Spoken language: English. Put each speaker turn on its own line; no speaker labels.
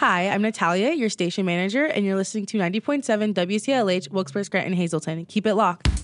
Hi, I'm Natalia, your station manager, and you're listening to 90.7 WCLH, Wilkes-Barre, Scranton, Hazleton. Keep it locked.